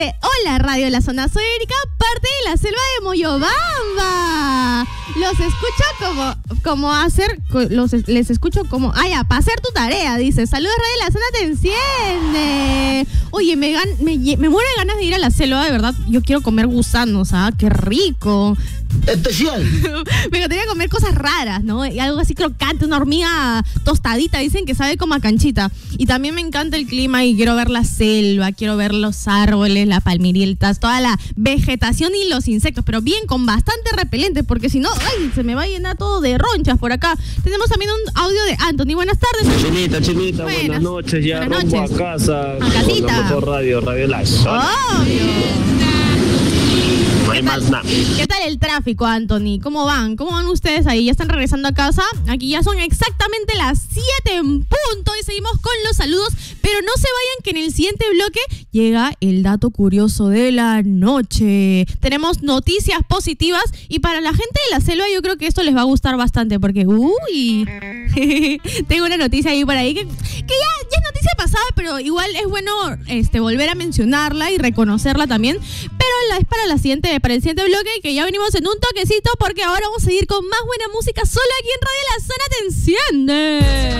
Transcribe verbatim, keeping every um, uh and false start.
Hola, Radio La Zona, soy Erika, parte de la selva de Moyobamba. Los escucho como, como hacer, los, les escucho como, ah, ya, para hacer tu tarea, dice. Saludos, Radio La Zona, te enciende. Oye, me, gan, me, me muero de ganas de ir a la selva, de verdad. Yo quiero comer gusanos, ¿ah? Qué rico. Especial. Me encantaría comer cosas raras, ¿no? Y algo así crocante, una hormiga tostadita, dicen que sabe como a canchita. Y también me encanta el clima y quiero ver la selva, quiero ver los árboles, las palmiritas, toda la vegetación y los insectos, pero bien con bastante repelente, porque si no, ay, se me va a llenar todo de ronchas por acá. Tenemos también un audio de Anthony. Buenas tardes. Chinita, Chinita, buenas, buenas noches. Ya buenas rumbo noches. a casa. A casita. Con la mejor radio, Radio La Zona. Obvio. No hay más nada. ¿Qué tal el tráfico, Anthony? ¿Cómo van? ¿Cómo van ustedes ahí? ¿Ya están regresando a casa? Aquí ya son exactamente las siete en punto y seguimos con los saludos, pero no se vayan que en el siguiente bloque llega el dato curioso de la noche. Tenemos noticias positivas y para la gente de la selva yo creo que esto les va a gustar bastante porque, uy, tengo una noticia ahí por ahí que, que ya, ya es noticia pasada, pero igual es bueno este, volver a mencionarla y reconocerla también, pero la, es para la siguiente para el siguiente bloque, que ya venimos en un toquecito porque ahora vamos a seguir con más buena música solo aquí en Radio La Zona. ¡Te enciende!